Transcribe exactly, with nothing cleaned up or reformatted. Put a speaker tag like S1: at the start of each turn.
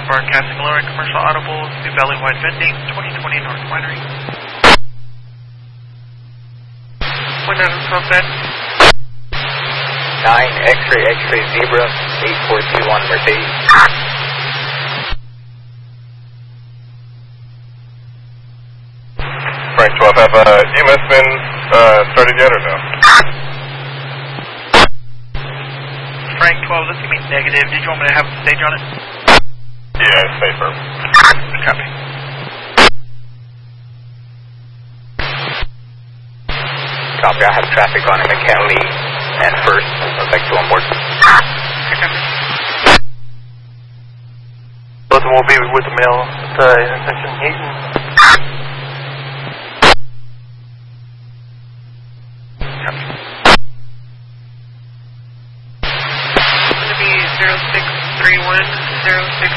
S1: broadcasting lowering commercial audibles to Valley Wide Vending, twenty twenty North Winery. Point out of sunset.
S2: nine X-ray X-ray Zebra, eight four two one Mercedes.
S3: Frank twelve, have uh, E M S been uh, started yet or no?
S1: Frank twelve, this is going to be negative. Did you want me to have a stage on it?
S3: Yeah, it's safer.
S1: Copy.
S2: Copy, I have traffic on McKinley and First. I'd like to onboard.
S4: Both of them will be with the mail at the intersection Heaton.
S1: It's going to be zero six three one, zero six